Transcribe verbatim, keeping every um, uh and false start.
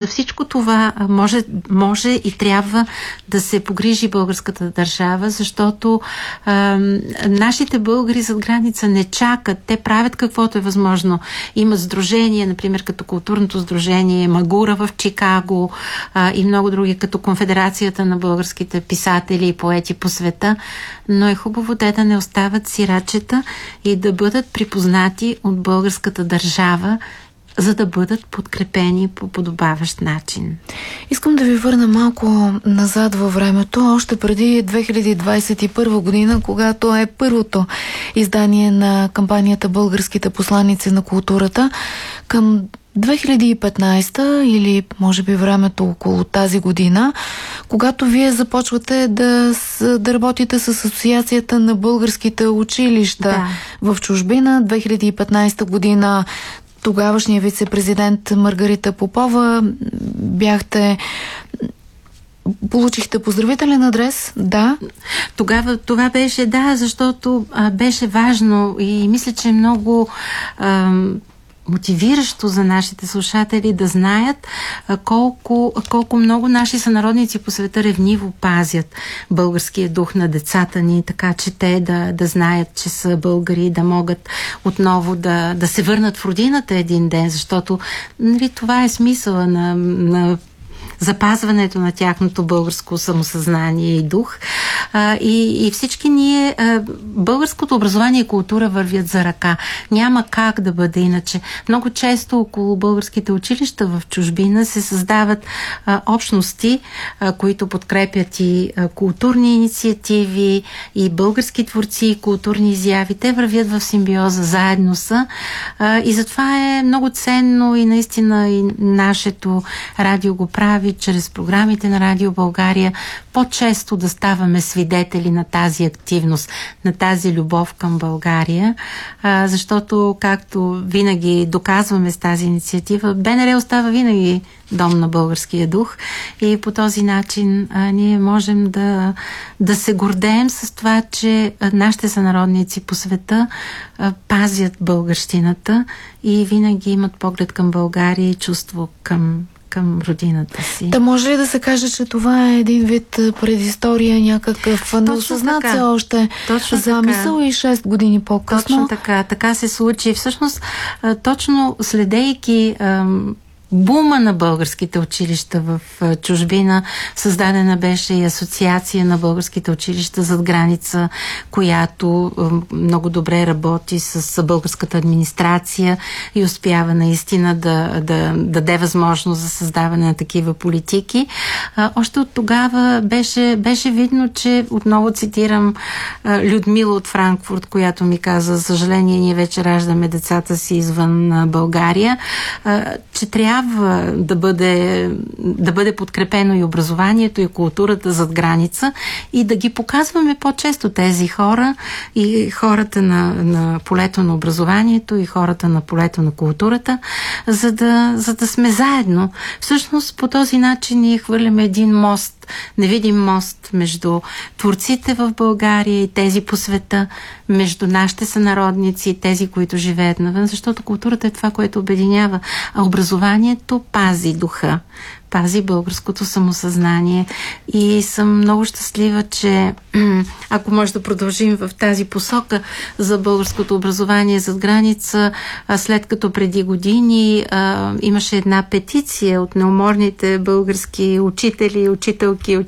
всичко това може, може и трябва да се погрижи българската държава, защото а, нашите българи зад граница не чакат. Те правят каквото е възможно. Имат сдружения, например, като културното сдружение Магура в Чикаго а, и много други, като Конфедерацията на българските писатели и поети по света. Но е хубаво те да не остават сирачета и да бъдат припознати от българската държава, за да бъдат подкрепени по подобаващ начин. Искам да ви върна малко назад във времето, още преди две хиляди двадесет и първа година, когато е първото издание на кампанията Българските посланици на културата. Към две хиляди и петнадесета или може би времето около тази година, когато вие започвате да, да работите с Асоциацията на българските училища да. в чужбина. две хиляди и петнадесета година тогавашният вице-президент Маргарита Попова бяхте... Получихте поздравителен адрес, да? Тогава това беше, да, защото а, беше важно и мисля, че много а, мотивиращо за нашите слушатели да знаят а, колко, колко много наши сънародници по света ревниво пазят българския дух на децата ни, така че те да, да знаят, че са българи, да могат отново да, да се върнат в родината един ден, защото нали, това е смисъла на, на запазването на тяхното българско самосъзнание и дух. А, и, и всички ние, а, българското образование и култура вървят за ръка. Няма как да бъде иначе. Много често около българските училища в чужбина се създават а, общности, а, които подкрепят и а, културни инициативи, и български творци, и културни изяви. Те вървят в симбиоза, заедно са. А, и затова е много ценно и наистина и нашето радио го прави, чрез програмите на Радио България, по-често да ставаме свидетели на тази активност, на тази любов към България, а, защото, както винаги доказваме с тази инициатива, БНР остава винаги дом на българския дух и по този начин а, ние можем да, да се гордеем с това, че а, нашите сънародници по света а, пазят българщината и винаги имат поглед към България и чувство към към родината си. Да, може ли да се каже, че това е един вид предистория, някакъв неосъзнат се още точно замисъл така. И шест години по-късно? Точно така. Така се случи. Всъщност, точно следейки бума на българските училища в чужбина, създадена беше и Асоциация на българските училища зад граница, която много добре работи с българската администрация и успява наистина да, да, да даде възможност за създаване на такива политики. А, още от тогава беше, беше видно, че отново цитирам а, Людмила от Франкфурт, която ми каза: за съжаление, ние вече раждаме децата си извън а, България, а, че трябва да бъде, да бъде подкрепено и образованието, и културата зад граница и да ги показваме по-често тези хора, и хората на, на полето на образованието, и хората на полето на културата, за да, за да сме заедно. Всъщност по този начин ние хвърляме един мост, невидим мост между творците в България и тези по света, между нашите сънародници и тези, които живеят навън, защото културата е това, което обединява, а образованието пази духа, пази българското самосъзнание. И съм много щастлива, че ако може да продължим в тази посока за българското образование зад граница, след като преди години а, имаше една петиция от неуморните български учители, учителки,